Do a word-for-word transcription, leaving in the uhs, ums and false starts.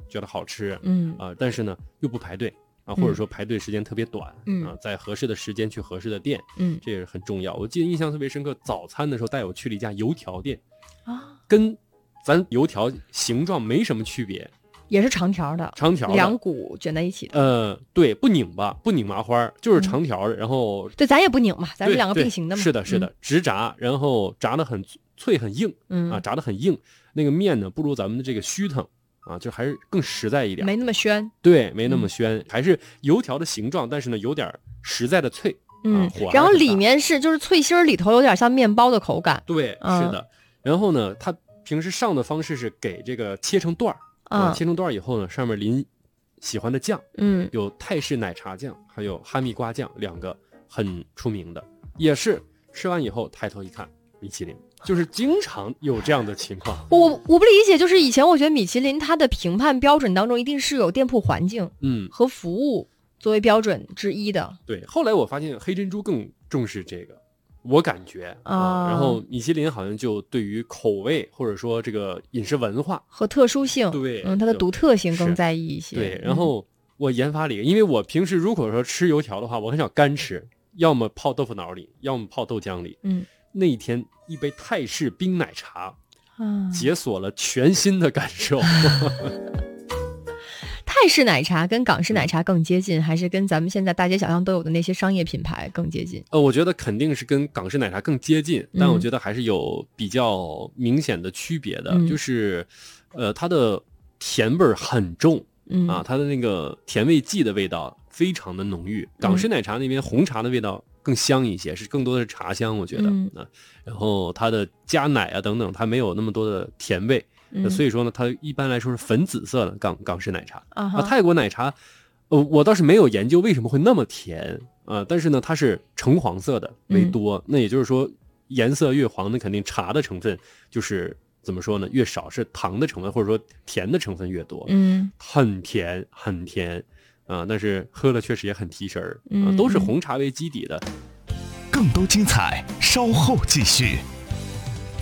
觉得好吃， 嗯啊、呃，但是呢又不排队啊，或者说排队时间特别短， 嗯啊，在合适的时间去合适的店， 嗯， 这也是很重要。我记得印象特别深刻，早餐的时候带我去了一家油条店啊， 跟咱油条形状没什么区别， 也是长条的， 长条的两股卷在一起的。 呃，对，不拧巴，不拧麻花，就是长条的，然后对，咱也不拧嘛，咱是两个并行的嘛。 是的，是的， 嗯、 直炸，然后炸的很脆很硬， 嗯啊，炸的很硬。那个面呢，不如咱们的这个虚腾啊，就还是更实在一点， 没那么宣。 对，没那么嗯宣，还是油条的形状，但是呢，有点实在的脆。 嗯， 啊、火然后里面是就是脆心儿，里头有点像面包的口感。 对， 嗯、 是的。然后呢，它平时上的方式是给这个切成段儿。啊，切成段以后呢，上面淋喜欢的酱， 嗯， 有泰式奶茶酱，还有哈密瓜酱，两个很出名的，也是吃完以后抬头一看，米其林，就是经常有这样的情况。 我我不理解，就是以前我觉得米其林它的评判标准当中一定是有店铺环境， 嗯， 和服务作为标准之一的。 对，后来我发现黑珍珠更重视这个。我感觉啊、呃，然后米其林好像就对于口味或者说这个饮食文化和特殊性， 对， 嗯，它的独特性更在意一些。 对，然后我研发了一个，因为我平时如果说吃油条的话，我很少干吃，要么泡豆腐脑里，要么泡豆浆里。 嗯， 那一天一杯泰式冰奶茶， 啊， 解锁了全新的感受。 泰式奶茶跟港式奶茶更接近，还是跟咱们现在大街小巷都有的那些商业品牌更接近？ 呃，我觉得肯定是跟港式奶茶更接近， 嗯、 但我觉得还是有比较明显的区别的， 嗯、 就是，呃，它的甜味很重， 嗯啊，它的那个甜味剂的味道非常的浓郁。港式奶茶那边红茶的味道更香一些，是更多的是茶香，我觉得， 嗯、 啊，然后它的加奶啊等等，它没有那么多的甜味。 嗯、 所以说呢，它一般来说是粉紫色的港港式奶茶啊。 啊，泰国奶茶，呃，我倒是没有研究为什么会那么甜啊，但是呢，它是橙黄色的为多，嗯、那也就是说，颜色越黄，那肯定茶的成分就是怎么说呢，越少，是糖的成分或者说甜的成分越多。 嗯， 很甜，很甜啊，但是喝了确实也很提神儿啊， 嗯、 都是红茶为基底的。 更多精彩，稍后继续。